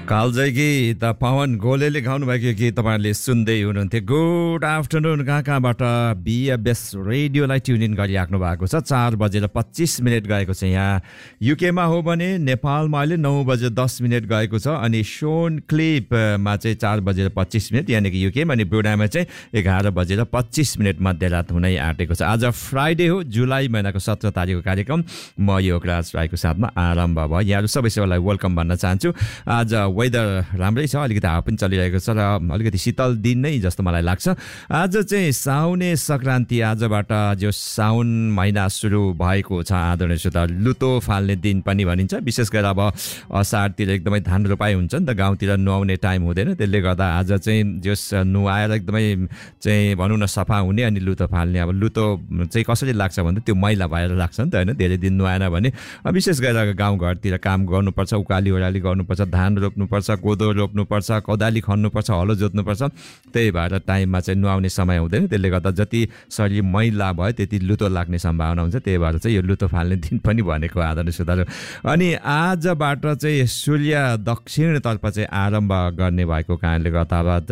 कालजय गीत पवन गोलेले गाउनु भएको गीत तपाईँहरूले सुन्दै हुनुहुन्थ्यो। गुड आफ्टरनुन कहाँबाट बिएफएस रेडियोलाई ट्युन इन गरिराख्नु भएको छ। 4:25 गएको छ। यहाँ युकेमा हो भने नेपालमा अहिले 9:10 गएको छ अनि सोन क्लिपमा चाहिँ 4:25 यानि कि युकेमा अनि ब्रुनाईमा चाहिँ 11:25 मध्यरात हुनै आँटेको छ। आज फ्राइडे हो, जुलाई महिनाको 17 तारिकको कार्यक्रम म योगराज राईको साथमा आरम्भ भयो। यहाँहरू सबै सबैलाई वेलकम भन्न चाहन्छु। आज वेदर राम्रै छ, अलिकति हावा पनि चलिरहेको छ र अलिकति शीतल दिन नै जस्तो मलाई लाग्छ। आज चाहिँ साउने सङ्क्रान्ति, आजबाट जो साउन महिना सुरु भएको छ आदरणीय श्रोता, लुतो फाल्ने दिन पनि भनिन्छ। विशेष गरेर अब असारतिर एकदमै धान रोपाइ हुन्छ नि त, गाउँतिर नुहाउने टाइम हुँदैन, त्यसले गर्दा आज चाहिँ जस नुहाएर एकदमै चाहिँ भनौँ न सफा हुने अनि लुतो फाल्ने। अब लुतो चाहिँ कसरी लाग्छ भन्दा त्यो मैला भएर लाग्छ नि त होइन, धेरै दिन नुहाएन भने। विशेष गरेर गाउँघरतिर काम गर्नुपर्छ, उकाली ओह्राली गर्नुपर्छ, धान रोप्नुपर्छ, कोदो रोप्नुपर्छ, कोदाली खन्नुपर्छ, हलो जोत्नुपर्छ, त्यही भएर टाइममा चाहिँ नुहाउने समय हुँदैन। त्यसले गर्दा जति शरीर मैला भयो त्यति लुतो लाग्ने सम्भावना हुन्छ। त्यही भएर चाहिँ यो लुतो फाल्ने दिन पनि भनेको आदरणीय श्रोताहरू। अनि आजबाट चाहिँ सूर्य दक्षिणतर्फ चाहिँ आरम्भ गर्ने भएको कारणले गर्दा